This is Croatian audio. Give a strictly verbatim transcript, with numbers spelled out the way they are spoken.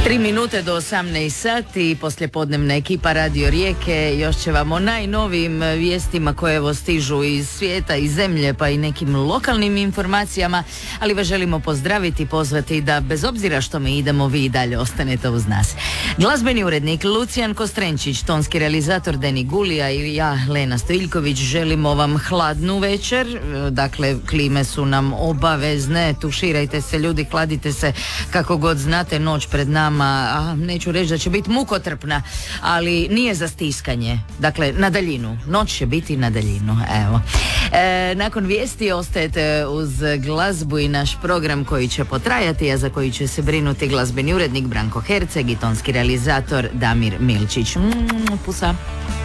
Tri minute do osamnaest sati, poslijepodnevna ekipa Radio Rijeke još će vam o najnovijim vijestima koje evo stižu iz svijeta i zemlje pa i nekim lokalnim informacijama, ali vas želimo pozdraviti i pozvati da bez obzira što mi idemo vi i dalje ostanete uz nas. Glazbeni urednik Lucijan Kostrenčić, tonski realizator Deni Gulija i ja Lena Stojiljković želimo vam hladnu večer, dakle klime su nam obavezne, tuširajte se ljudi, hladite se kako god znate, noć pred nama a neću reći da će biti mukotrpna, ali nije za stiskanje, dakle na daljinu, noć će biti na daljinu, evo. E, nakon vijesti ostajete uz glazbu i naš program koji će potrajati, a za koji će se brinuti glazbeni urednik Branko Herceg i tonski realizator Damir Milčić. Mm, pusa.